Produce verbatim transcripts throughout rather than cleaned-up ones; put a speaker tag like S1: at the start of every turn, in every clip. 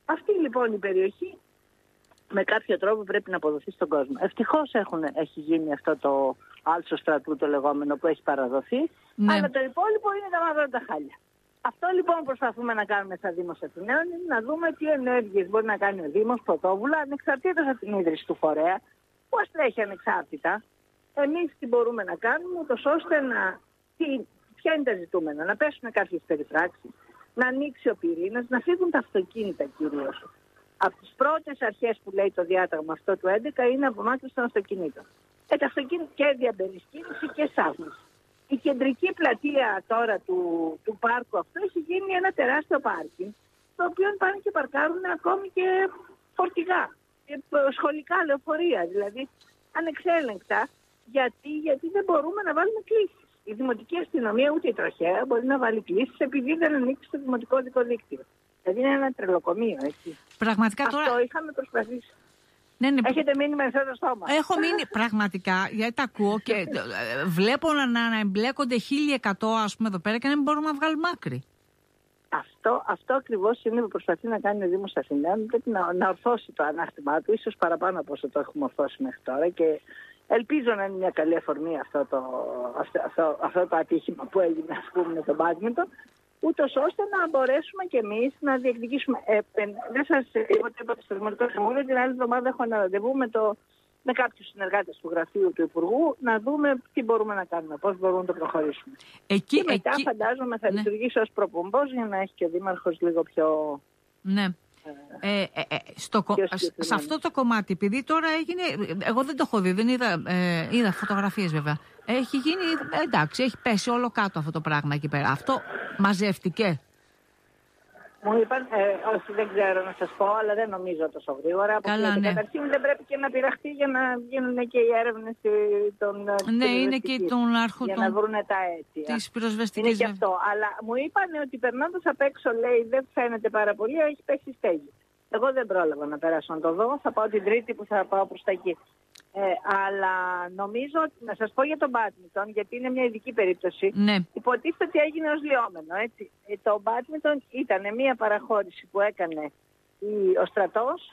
S1: Αυτή λοιπόν η περιοχή με κάποιο τρόπο πρέπει να αποδοθεί στον κόσμο. Ευτυχώς έχει γίνει αυτό το άλσο στρατού το λεγόμενο που έχει παραδοθεί, ναι. Αλλά το υπόλοιπο είναι τα μαύρα τα χάλια. Αυτό λοιπόν που προσπαθούμε να κάνουμε στα Δήμος Αθηναίων είναι να δούμε τι ενέργειες μπορεί να κάνει ο Δήμος πρωτόβουλα, ανεξαρτήτως από την ίδρυση του φορέα, που ας τρέχει ανεξάρτητα. Εμείς τι μπορούμε να κάνουμε, ούτως ώστε να... Τι, ποια είναι τα ζητούμενα, να πέσουν κάποιες περιφράξεις, να ανοίξει ο πυρήνας, να φύγουν τα αυτοκίνητα κυρίως. Από τις πρώτες αρχές που λέει το διάταγμα αυτό του έντεκα είναι απομάκρυνση των αυτοκινήτων. Ε, τα αυτοκίνητα και διαμπερισκίνηση και σάφνηση. Η κεντρική πλατεία τώρα του, του πάρκου αυτό έχει γίνει ένα τεράστιο πάρκινγκ, στο οποίο πάνε και παρκάρουν ακόμη και φορτηγά, και σχολικά λεωφορεία, δηλαδή ανεξέλεγκτα. Γιατί, γιατί δεν μπορούμε να βάλουμε κλήσεις. Η δημοτική αστυνομία, ούτε η τροχέα, μπορεί να βάλει κλήσεις επειδή δεν ανοίξει το δημοτικό δικό δίκτυο. Δηλαδή είναι ένα τρελοκομείο, έτσι.
S2: Πραγματικά
S1: αυτό
S2: τώρα...
S1: είχαμε προσπαθήσει.
S2: Ναι, ναι.
S1: Έχετε μείνει με αυτό το στόμα.
S2: Έχω μείνει πραγματικά, γιατί τα ακούω και βλέπω να, να εμπλέκονται χίλια εκατό ας πούμε εδώ πέρα και να μην μπορούμε να βγάλουμε άκρη.
S1: Αυτό, αυτό ακριβώς είναι που προσπαθεί να κάνει ο Δήμος Αθηναίων. Πρέπει να, να ορθώσει το ανάστημά του, ίσως παραπάνω από όσο το έχουμε ορθώσει μέχρι τώρα. Και ελπίζω να είναι μια καλή αφορμή αυτό το, αυτό, αυτό, αυτό το ατύχημα που έγινε, ας πούμε, με τον μπάντμιντον, ούτως ώστε να μπορέσουμε κι εμείς να διεκδικήσουμε. Ε, δεν σας είπα, το είπα στο Δημοτικό Συμβούλιο, την άλλη εβδομάδα έχω ένα ραντεβού με, το, με κάποιους συνεργάτες του γραφείου του Υπουργού να δούμε τι μπορούμε να κάνουμε, πώς μπορούμε να το προχωρήσουμε.
S2: Εκεί,
S1: και μετά
S2: εκεί...
S1: φαντάζομαι θα
S2: ναι.
S1: λειτουργήσει ως προπομπός για να έχει και ο Δήμαρχος λίγο πιο...
S2: Ναι. Ε, ε, ε, στο, σε αυτό το κομμάτι, επειδή τώρα έγινε, εγώ δεν το έχω δει, δεν είδα, ε, είδα φωτογραφίες βέβαια, έχει γίνει, εντάξει, έχει πέσει όλο κάτω αυτό το πράγμα εκεί πέρα. Αυτό μαζεύτηκε.
S1: Μου είπαν, ε, όχι δεν ξέρω να σας πω, αλλά δεν νομίζω τόσο γρήγορα.
S2: Καλά, ναι.
S1: Καταρχήν δεν πρέπει και να πειραχτεί για να γίνουν και οι έρευνες των
S2: ναι, είναι και των αρχών.
S1: Για να βρουν τα αίτια.
S2: Της πυροσβεστικής.
S1: Είναι και αυτό. Αλλά μου είπαν ότι περνώντας απ' έξω, λέει, δεν φαίνεται πάρα πολύ, έχει πέσει στέγη. Εγώ δεν πρόλαβα να περάσω να το δω. Θα πάω την Τρίτη που θα πάω προς τα εκεί. Ε, αλλά νομίζω ότι, να σας πω για τον μπάντμιντον, γιατί είναι μια ειδική περίπτωση,
S2: ναι.
S1: Υποτίθεται ότι έγινε ως λιόμενο, έτσι. Ε, το μπάντμιντον ήταν μια παραχώρηση που έκανε η, ο στρατός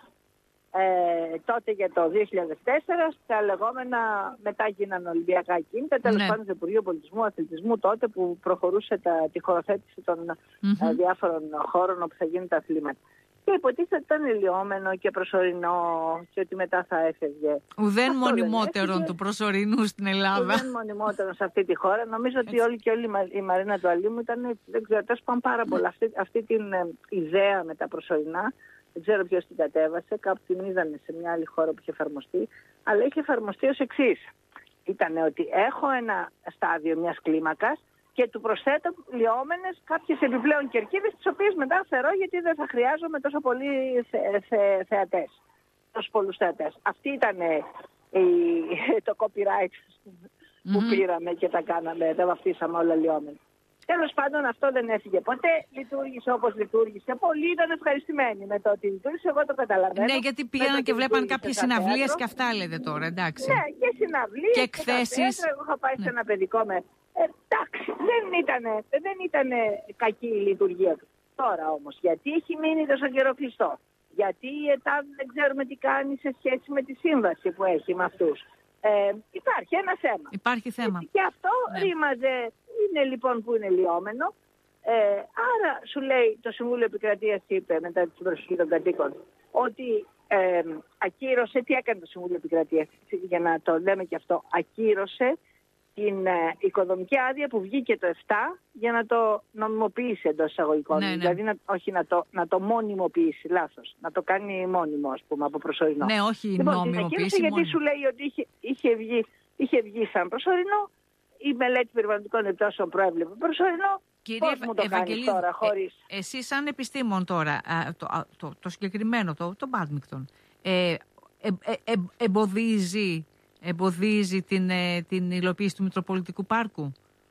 S1: ε, τότε για το δύο χιλιάδες τέσσερα, στα λεγόμενα μετά γίνανε Ολυμπιακά κίνητα, τέλος
S2: ναι.
S1: πάντων στο Υπουργείο Πολιτισμού, Αθλητισμού τότε που προχωρούσε τα, τη χωροθέτηση των mm-hmm. ε, διάφορων χώρων όπου θα γίνουν τα αθλήματα. Και υποτίθεται ότι ήταν λιόμενο και προσωρινό και ότι μετά θα έφευγε.
S2: Ουδέν μονιμότερον του προσωρινού στην Ελλάδα.
S1: Ουδέν μονιμότερον σε αυτή τη χώρα. Νομίζω ότι όλοι και όλη η Μαρίνα του Αλήμου ήταν, δεν ξέρω, τέλος πάντων πάρα πολλά. Αυτή, αυτή την ε, ιδέα με τα προσωρινά, δεν ξέρω ποιος την κατέβασε, κάπου την είδανε σε μια άλλη χώρα που είχε εφαρμοστεί, αλλά είχε εφαρμοστεί ως εξής. Ήταν ότι έχω ένα στάδιο μιας κλίμακας και του προσθέτω λιόμενες κάποιες επιπλέον κερκίδες, τις οποίες μετά θερώ γιατί δεν θα χρειάζομαι τόσο πολλοί θε, θε, θεατές, τόσο πολλούς θεατές. Αυτή ήταν η, το copyright που mm-hmm. πήραμε και τα κάναμε, τα βαφτίσαμε όλα λιόμενα. Τέλος πάντων αυτό δεν έφυγε ποτέ, λειτουργήσε όπως λειτουργήσε. Πολλοί ήταν ευχαριστημένοι με το ότι λειτουργήσε, εγώ το καταλαβαίνω.
S2: Ναι, γιατί πήγαν και βλέπαν κάποιες συναυλίες και αυτά λέτε τώρα, εντάξει.
S1: Ναι, και συναυλίες
S2: και εκθέσεις.
S1: Εγώ είχα πάει ναι. σε ένα παιδικό με... Ε, εντάξει, δεν ήταν, δεν ήταν κακή η λειτουργία του. Τώρα όμως, γιατί έχει μείνει τόσο καιρό κλειστό. Γιατί η ΕΤΑΔ δεν ξέρουμε τι κάνει σε σχέση με τη σύμβαση που έχει με αυτούς. Ε, υπάρχει ένα θέμα.
S2: Υπάρχει θέμα.
S1: Και αυτό ναι. ρήμαζε, είναι λοιπόν που είναι λιόμενο. Ε, άρα σου λέει το Συμβούλιο Επικρατείας είπε μετά την προσοχή των κατοίκων ότι ε, ακύρωσε, τι έκανε το Συμβούλιο Επικρατείας, για να το λέμε και αυτό, ακύρωσε την ε, οικοδομική άδεια που βγήκε το επτά για να το νομιμοποιήσει εντός εισαγωγικών. Ναι, ναι. Δηλαδή να, όχι να το, να το μονιμοποιήσει, λάθος. Να το κάνει μόνιμο, ας πούμε, από προσωρινό.
S2: Ναι, όχι
S1: λοιπόν,
S2: νομιμοποιήσει
S1: γιατί
S2: μόνιμο.
S1: σου λέει ότι είχε, είχε, βγει, είχε βγει σαν προσωρινό, η μελέτη περιβαλλοντικών επιπτώσεων προέβλεπε προσωρινό.
S2: Κύριε
S1: Πώς μου το
S2: Ευαγγελίδη,
S1: τώρα, χωρίς...
S2: ε, εσείς σαν επιστήμον τώρα, α, το, α, το, το συγκεκριμένο, το, το μπάντμιντον, ε, ε, ε, ε, εμποδίζει... εμποδίζει την, την υλοποίηση του Μητροπολιτικού Πάρκου?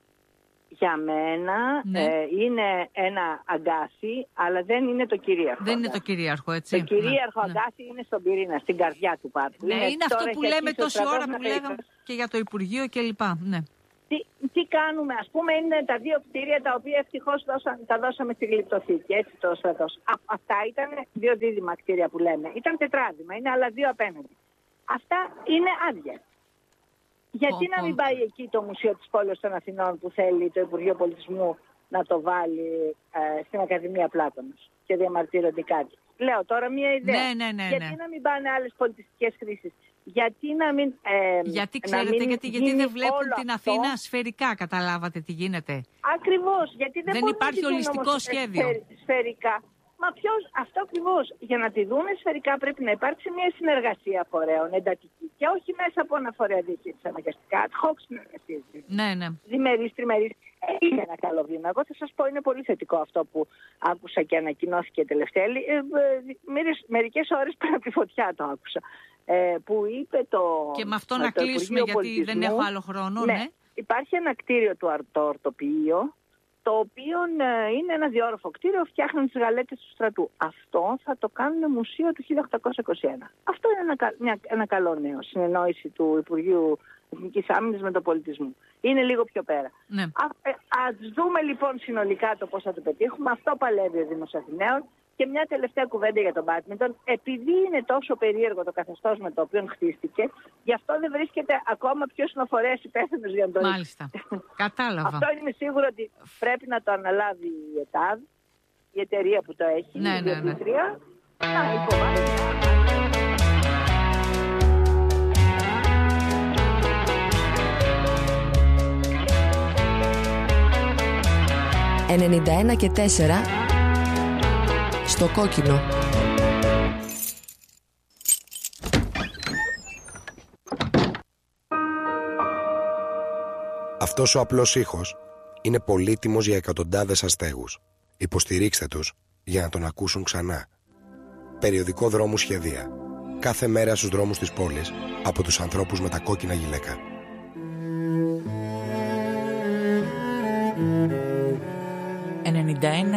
S1: Για μένα ναι. ε, είναι ένα αγκάθι, αλλά δεν είναι το κυρίαρχο.
S2: Δεν είναι το κυρίαρχο, έτσι.
S1: Το κυρίαρχο
S2: ναι.
S1: αγκάθι είναι στον πυρήνα, στην καρδιά του πάρκου.
S2: Ναι, είναι, είναι αυτό που λέμε τόση ώρα που
S1: λέγαμε
S2: λέγαμε και για το Υπουργείο κλπ. Ναι.
S1: Τι, τι κάνουμε, ας πούμε, είναι τα δύο κτίρια τα οποία ευτυχώς δώσα, τα δώσαμε στη γλυπτοθήκη, έτσι το στρατός. Α, αυτά ήταν δύο δίδυμα κτίρια που λέμε. Ήταν τετράδυμα, είναι άλλα δύο απέναντι. Αυτά είναι άδεια. Γιατί oh, να μην oh. πάει εκεί το Μουσείο της Πόλεως των Αθηνών που θέλει το Υπουργείο Πολιτισμού να το βάλει ε, στην Ακαδημία Πλάτωνος και διαμαρτύρονται κάτι. Λέω τώρα μία ιδέα.
S2: Ναι, ναι, ναι,
S1: γιατί
S2: ναι.
S1: να μην πάνε άλλες πολιτιστικές χρήσεις. Γιατί να μην. Ε,
S2: γιατί ξέρετε,
S1: μην
S2: γιατί, γιατί δεν βλέπουν την Αθήνα
S1: αυτό.
S2: Σφαιρικά, καταλάβατε τι γίνεται.
S1: Ακριβώς. Γιατί δεν,
S2: δεν υπάρχει ολιστικό όμως, σχέδιο.
S1: Ε, σφαιρικά. Μα ποιος, αυτό ακριβώς. Για να τη δούνε σφαιρικά πρέπει να υπάρξει μια συνεργασία φορέων εντατική. Και όχι μέσα από ένα φορέα διοίκησης αναγκαστικά. Ad hoc συνεργασίες.
S2: Ναι, ναι.
S1: Διμερείς, τριμερείς. Ε, είναι ένα καλό βήμα. Εγώ θα σας πω, είναι πολύ θετικό αυτό που άκουσα και ανακοινώθηκε τελευταία. Ε, ε, μερικές ώρες πριν από τη φωτιά το άκουσα. Ε, που είπε το.
S2: Και με αυτό να κλείσουμε, γιατί πολιτισμού, δεν έχω άλλο χρόνο. Ναι. ναι.
S1: Υπάρχει ένα κτίριο του αρτορτοποιείο, το οποίο ε, είναι ένα διόροφο κτίριο, φτιάχνουν τις γαλέτες του στρατού. Αυτό θα το κάνουν μουσείο του χίλια οκτακόσια είκοσι ένα. Αυτό είναι ένα, μια, ένα καλό νέο, συνεννόηση του Υπουργείου Εθνικής Άμυνας με τον πολιτισμό. Είναι λίγο πιο πέρα. Ναι. Α, ε, ας δούμε λοιπόν συνολικά το πώς θα το πετύχουμε. Αυτό παλεύει ο Δήμος Αθηναίων. Και μια τελευταία κουβέντα για τον μπάντμιντον. Επειδή είναι τόσο περίεργο το καθεστώς με το οποίο χτίστηκε, γι' αυτό δεν βρίσκεται ακόμα ποιος είναι ο φορέας υπεύθυνος για να το ρίξει.
S2: Μάλιστα. Κατάλαβα.
S1: Αυτό είναι σίγουρο ότι πρέπει να το αναλάβει η ΕΤΑΔ, η εταιρεία που το έχει,
S2: ναι,
S1: η
S2: ναι, ναι.
S1: να υποβάλει.
S3: ενενήντα ένα και τέσσερα στο κόκκινο.
S4: Αυτός ο απλός ήχος είναι πολύτιμος για εκατοντάδες αστέγους. Υποστηρίξτε τους για να τον ακούσουν ξανά. Περιοδικό Δρόμου Σχεδία. Κάθε μέρα στους δρόμους της πόλης από τους ανθρώπους με τα κόκκινα γυλαίκα.
S2: ενενήντα ένα